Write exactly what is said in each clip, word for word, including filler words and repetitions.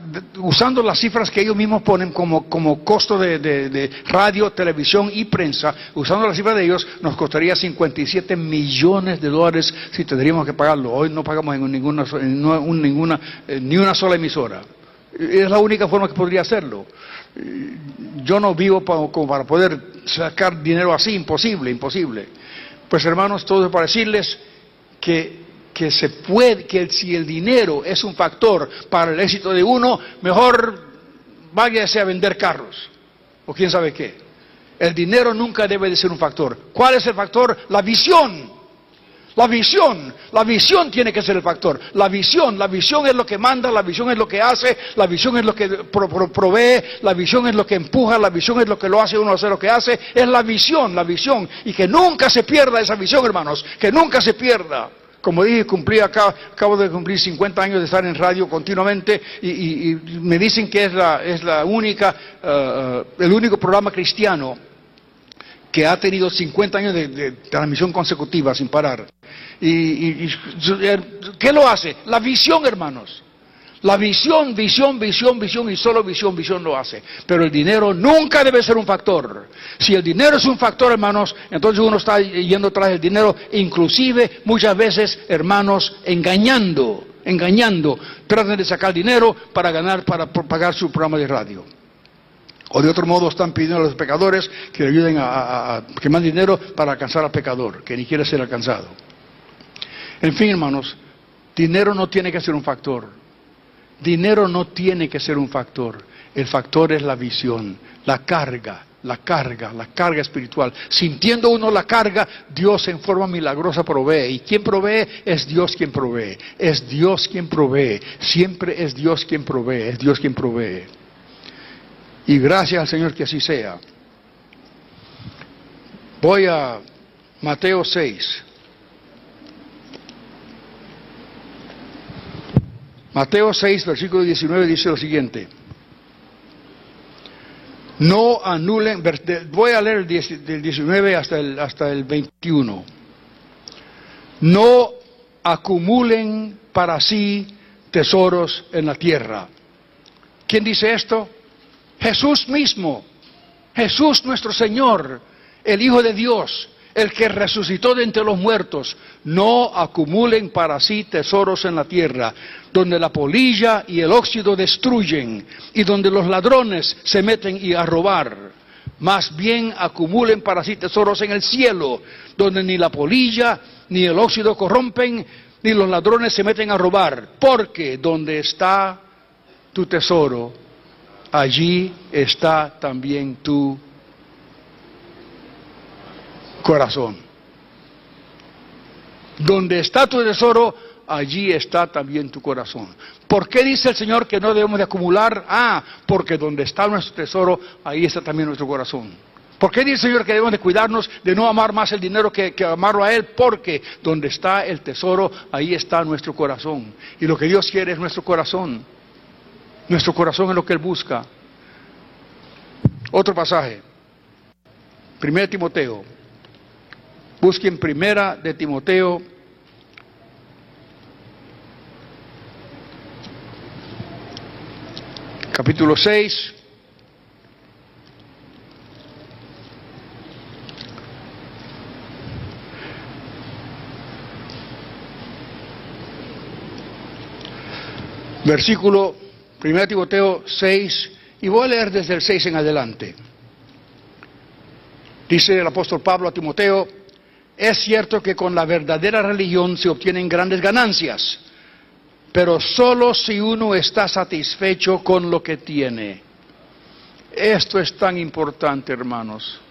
usando las cifras que ellos mismos ponen como, como costo de, de, de radio, televisión y prensa, usando las cifras de ellos, nos costaría cincuenta y siete millones de dólares si tendríamos que pagarlo. Hoy no pagamos en ninguna, en ninguna eh, ni una sola emisora. Es la única forma que podría hacerlo. Yo no vivo para, como para poder sacar dinero así, imposible, imposible. Pues hermanos, todo es para decirles que, que se puede, que si el dinero es un factor para el éxito de uno, mejor váyase a vender carros, o quién sabe qué. El dinero nunca debe de ser un factor. ¿Cuál es el factor? La visión. La visión, la visión tiene que ser el factor. La visión, la visión es lo que manda, la visión es lo que hace, la visión es lo que pro, pro, provee, la visión es lo que empuja, la visión es lo que lo hace uno hacer lo que hace. Es la visión, la visión. Y que nunca se pierda esa visión, hermanos, que nunca se pierda. Como dije, cumplí acá, acabo de cumplir cincuenta años de estar en radio continuamente y, y, y me dicen que es la, es la única, uh, el único programa cristiano que ha tenido cincuenta años de, de transmisión consecutiva sin parar. Y, y, y ¿qué lo hace? La visión, hermanos. La visión, visión, visión, visión y solo visión, visión lo hace. Pero el dinero nunca debe ser un factor. Si el dinero es un factor, hermanos, entonces uno está yendo tras el dinero, inclusive muchas veces, hermanos, engañando, engañando. Tratan de sacar dinero para ganar, para pagar su programa de radio. O de otro modo están pidiendo a los pecadores que le ayuden a, a, a quemar dinero para alcanzar al pecador, que ni quiere ser alcanzado. En fin, hermanos, dinero no tiene que ser un factor. Dinero no tiene que ser un factor. El factor es la visión, la carga, la carga, la carga espiritual. Sintiendo uno la carga, Dios en forma milagrosa provee. ¿Y quién provee? Es Dios quien provee. Es Dios quien provee. Siempre es Dios quien provee. Es Dios quien provee. Y gracias al Señor que así sea. Voy a Mateo seis. Mateo seis, versículo diecinueve dice lo siguiente. No anulen, voy a leer del diecinueve hasta el, hasta el veintiuno. No acumulen para sí tesoros en la tierra. ¿Quién dice esto? Jesús mismo, Jesús nuestro Señor, el Hijo de Dios, el que resucitó de entre los muertos. No acumulen para sí tesoros en la tierra, donde la polilla y el óxido destruyen, y donde los ladrones se meten y a robar. Más bien acumulen para sí tesoros en el cielo, donde ni la polilla ni el óxido corrompen, ni los ladrones se meten a robar. Porque donde está tu tesoro, allí está también tu corazón. Donde está tu tesoro, allí está también tu corazón. ¿Por qué dice el Señor que no debemos de acumular? Ah, porque donde está nuestro tesoro, ahí está también nuestro corazón. ¿Por qué dice el Señor que debemos de cuidarnos de no amar más el dinero que, que amarlo a Él? Porque donde está el tesoro, ahí está nuestro corazón. Y lo que Dios quiere es nuestro corazón. Nuestro corazón es lo que Él busca. Otro pasaje. Primera de Timoteo. Busquen Primera de Timoteo. Capítulo seis. Versículo, Primera de Timoteo seis, y voy a leer desde el seis en adelante. Dice el apóstol Pablo a Timoteo: es cierto que con la verdadera religión se obtienen grandes ganancias, pero solo si uno está satisfecho con lo que tiene. Esto es tan importante, hermanos.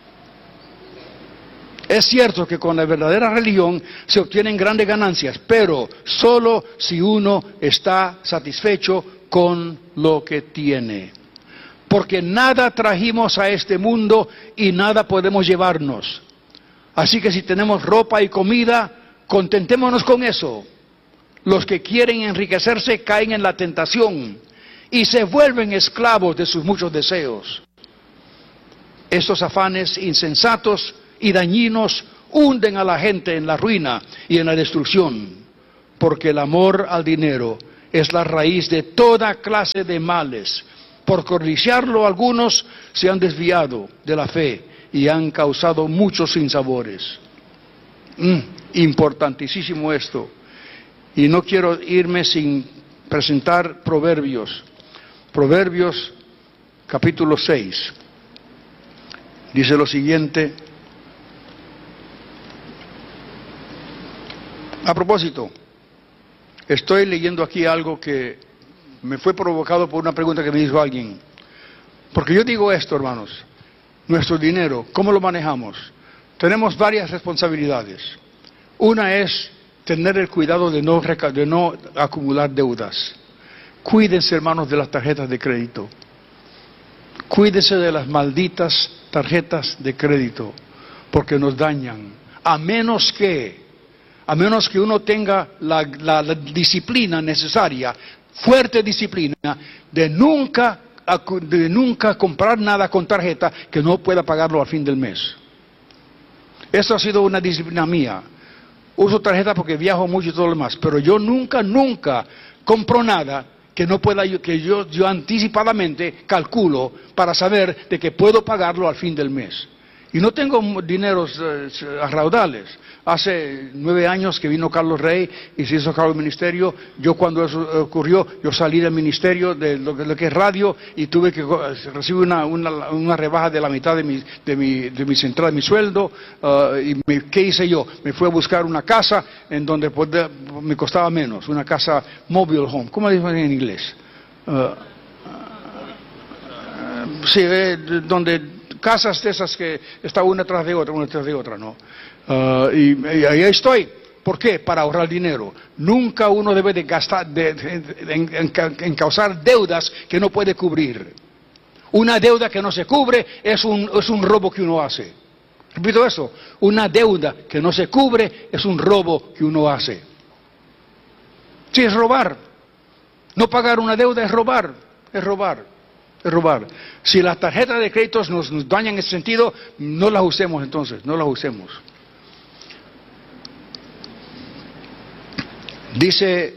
Es cierto que con la verdadera religión se obtienen grandes ganancias, pero solo si uno está satisfecho con lo que tiene. Porque nada trajimos a este mundo y nada podemos llevarnos. Así que si tenemos ropa y comida, contentémonos con eso. Los que quieren enriquecerse caen en la tentación y se vuelven esclavos de sus muchos deseos. Estos afanes insensatos y dañinos hunden a la gente en la ruina y en la destrucción, porque el amor al dinero es la raíz de toda clase de males. Por codiciarlo, algunos se han desviado de la fe y han causado muchos sinsabores. Mm, importantísimo esto. Y no quiero irme sin presentar Proverbios. Proverbios capítulo seis. Dice lo siguiente. A propósito, estoy leyendo aquí algo que me fue provocado por una pregunta que me hizo alguien. Porque yo digo esto, hermanos, nuestro dinero, ¿cómo lo manejamos? Tenemos varias responsabilidades. Una es tener el cuidado de no, de no acumular deudas. Cuídense, hermanos, de las tarjetas de crédito. Cuídense de las malditas tarjetas de crédito, porque nos dañan. A menos que, a menos que uno tenga la, la, la disciplina necesaria, fuerte disciplina, de nunca, de nunca comprar nada con tarjeta que no pueda pagarlo al fin del mes. Eso ha sido una disciplina mía. Uso tarjeta porque viajo mucho y todo lo demás, pero yo nunca, nunca compro nada que no pueda, que yo, yo anticipadamente calculo para saber de que puedo pagarlo al fin del mes. Y no tengo dineros eh, a raudales. Hace nueve años que vino Carlos Rey y se hizo cargo del ministerio. Yo, cuando eso ocurrió, yo salí del ministerio de lo, de lo que es radio y tuve que recibir una, una, una rebaja de la mitad de mi, de mi, de mi central, de mi sueldo. Uh, y me, ¿qué hice yo? Me fui a buscar una casa en donde poder, me costaba menos, una casa mobile home. ¿Cómo le dicen en inglés? Uh, uh, sí, eh, donde casas de esas que está una tras de otra, una tras de otra, ¿no? Uh, y, y ahí estoy. ¿Por qué? Para ahorrar dinero. Nunca uno debe de gastar, de, de, de, en, en, en causar deudas que no puede cubrir. Una deuda que no se cubre es un, es un robo que uno hace. Repito eso. Una deuda que no se cubre es un robo que uno hace. Sí, es robar. No pagar una deuda es robar. Es robar. Es robar. Si las tarjetas de créditos nos, nos dañan en ese sentido, no las usemos entonces, no las usemos. Dice,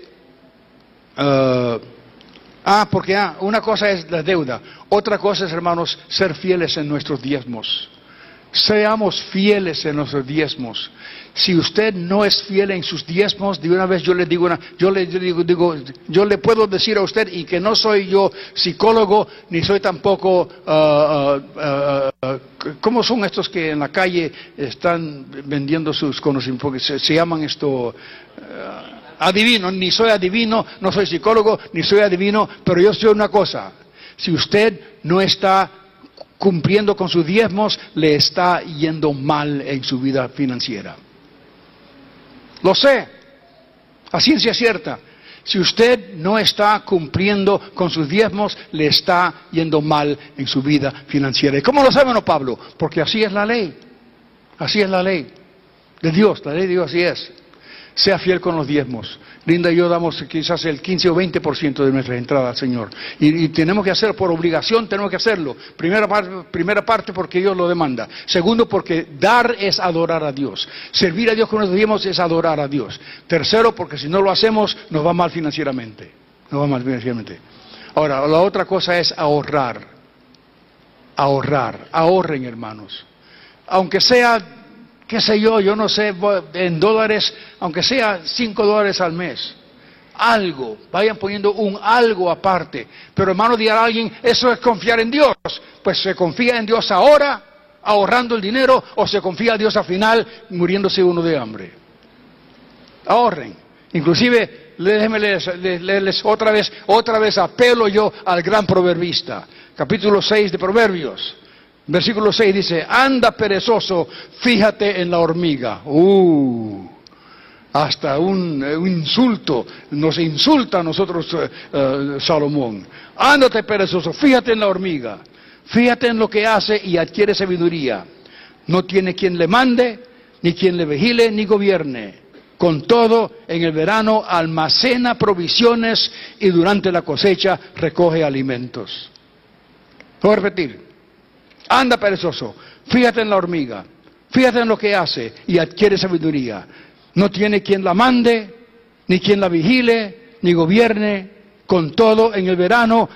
uh, ah, porque ah, una cosa es la deuda, otra cosa es, hermanos, ser fieles en nuestros diezmos. Seamos fieles en nuestros diezmos. Si usted no es fiel en sus diezmos, de una vez yo le digo, una, yo le digo, digo, yo le puedo decir a usted, y que no soy yo psicólogo, ni soy tampoco, uh, uh, uh, uh, ¿cómo son estos que en la calle están vendiendo sus conocimientos? Porque se, se llaman esto, uh, adivino, ni soy adivino, no soy psicólogo, ni soy adivino, pero yo sé una cosa, si usted no está cumpliendo con sus diezmos, le está yendo mal en su vida financiera. Lo sé, a ciencia cierta. Si usted no está cumpliendo con sus diezmos, le está yendo mal en su vida financiera. ¿Y cómo lo sabe, no, Pablo? Porque así es la ley. Así es la ley de Dios, la ley de Dios así es. Sea fiel con los diezmos. Linda y yo damos quizás el quince o veinte por ciento de nuestras entradas al Señor. Y, y tenemos que hacerlo por obligación, tenemos que hacerlo. Primera parte, primera parte porque Dios lo demanda. Segundo, porque dar es adorar a Dios. Servir a Dios con nuestros diezmos es adorar a Dios. Tercero, porque si no lo hacemos, nos va mal financieramente. Nos va mal financieramente. Ahora, la otra cosa es ahorrar. Ahorrar. Ahorren, hermanos. Aunque sea, qué sé yo, yo no sé, en dólares, aunque sea cinco dólares al mes, algo, vayan poniendo un algo aparte. Pero, hermano, dirá alguien, eso es confiar en Dios. Pues se confía en Dios ahora, ahorrando el dinero, o se confía en Dios al final, muriéndose uno de hambre. Ahorren. Inclusive, déjenme leerles, leerles otra vez, otra vez apelo yo al gran proverbista, capítulo seis de Proverbios. Versículo seis dice, anda perezoso, fíjate en la hormiga. Uh, hasta un, un insulto, nos insulta a nosotros uh, uh, Salomón. Ándate perezoso, fíjate en la hormiga, fíjate en lo que hace y adquiere sabiduría. No tiene quien le mande, ni quien le vigile, ni gobierne. Con todo, en el verano almacena provisiones y durante la cosecha recoge alimentos. Voy a repetir. Anda perezoso, fíjate en la hormiga, fíjate en lo que hace y adquiere sabiduría. No tiene quien la mande, ni quien la vigile, ni gobierne con todo en el verano